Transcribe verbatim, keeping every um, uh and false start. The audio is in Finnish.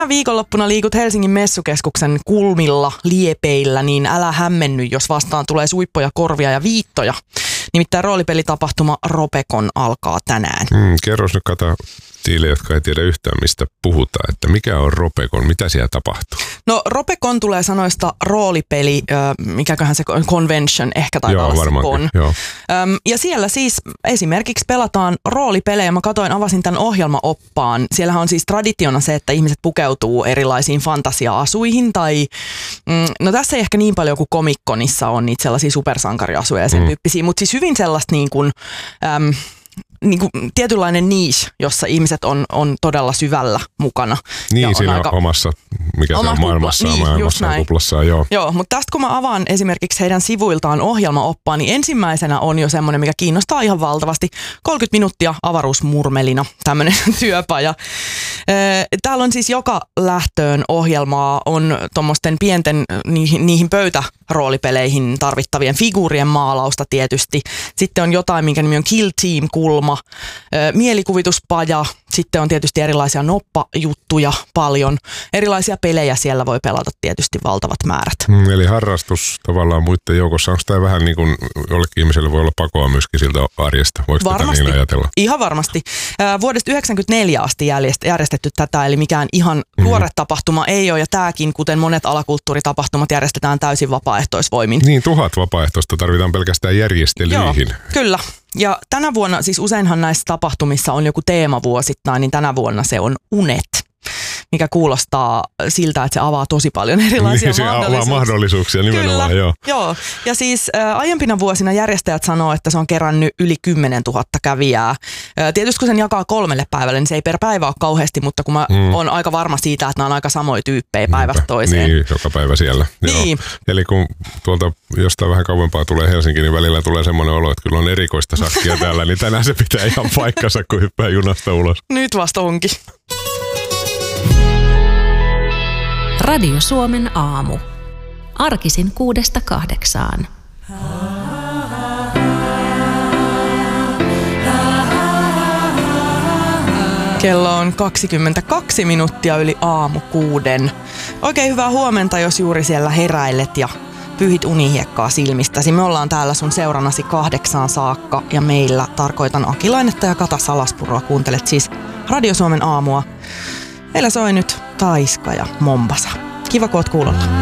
Viikonloppuna liikut Helsingin messukeskuksen kulmilla liepeillä, niin älä hämmenny, jos vastaan tulee suippoja, korvia ja viittoja. Nimittäin roolipelitapahtuma Ropecon alkaa tänään. Mm, kerros nyt kato niille, jotka ei tiedä yhtään mistä puhutaan, että mikä on Ropecon, mitä siellä tapahtuu? No Ropecon tulee sanoista roolipeli, mikäköhän se convention ehkä taitaa olla se con. Joo. Ja siellä siis esimerkiksi pelataan roolipelejä. Mä katoin, avasin tämän ohjelmaoppaan. Siellähän on siis traditiona se, että ihmiset pukeutuu erilaisiin fantasia-asuihin tai no tässä ei ehkä niin paljon kuin Comic-Conissa on niitä sellaisia supersankariasuja ja sen mm. tyyppisiä, mutta siis hyvin sellaista niin kuin äm, niin kuin tietynlainen niche, jossa ihmiset on, on todella syvällä mukana. Niin, ja siinä on aika omassa, mikä oma se on maailmassa, kupla, niin, maailmassa kuplassaan, joo. Joo, mutta tästä kun mä avaan esimerkiksi heidän sivuiltaan ohjelmaoppaa, niin ensimmäisenä on jo semmoinen, mikä kiinnostaa ihan valtavasti. kolmekymmentä minuuttia avaruusmurmelina, tämmöinen työpaja. Täällä on siis joka lähtöön ohjelmaa, on tuommoisten pienten niihin, niihin pöytäroolipeleihin tarvittavien figuurien maalausta tietysti. Sitten on jotain, minkä nimi on Kill Team-kulma, mielikuvituspaja, sitten on tietysti erilaisia noppajuttuja paljon. Erilaisia pelejä siellä voi pelata tietysti valtavat määrät. Mm, eli harrastus tavallaan muiden joukossa. Onko tämä vähän niin kuin jollekin ihmiselle voi olla pakoa myöskin siltä arjesta? Voiko varmasti, tätä niin ajatella? Ihan varmasti. Vuodesta yhdeksänkymmentäneljä asti järjestetty tätä, eli mikään ihan mm-hmm. nuore tapahtuma ei ole. Ja tämäkin, kuten monet alakulttuuritapahtumat, järjestetään täysin vapaaehtoisvoimin. Niin, tuhat vapaaehtoista tarvitaan pelkästään järjestelyihin. Joo, kyllä. Ja tänä vuonna, siis useinhan näissä tapahtumissa on joku teema vuosittain, niin tänä vuonna se on unet, mikä kuulostaa siltä, että se avaa tosi paljon erilaisia niin, se mahdollisuuksia. avaa mahdollisuuksia nimenomaan, Kyllä, joo. joo. Ja siis ä, aiempina vuosina järjestäjät sanoo, että se on kerännyt yli kymmenen tuhatta kävijää. Ä, tietysti kun sen jakaa kolmelle päivälle, niin se ei per päivä ole kauheasti, mutta kun mä mm. oon aika varma siitä, että nämä on aika samoja tyyppejä päivästä toiseen. Niin, joka päivä siellä. Niin. Joo. Eli kun tuolta jostain vähän kauempaa tulee Helsinki, niin välillä tulee semmoinen olo, että kyllä on erikoista sakkia täällä, niin tänään se pitää ihan paikkansa, kun hyppää junasta ulos. Nyt vasta onkin. Radio Suomen aamu. Arkisin kuudesta kahdeksaan. Kello on kaksikymmentäkaksi minuuttia yli aamu kuuden. Oikein hyvää huomenta, jos juuri siellä heräilet ja pyyhit unihiekkaa silmistäsi. Me ollaan täällä sun seurannasi kahdeksaan saakka ja meillä tarkoitan Aki Lainetta ja Kata Salaspuroa. Kuuntelet siis Radio Suomen aamua. Meillä soi nyt Taiska ja Mombasa. Kiva, kun oot kuulolla.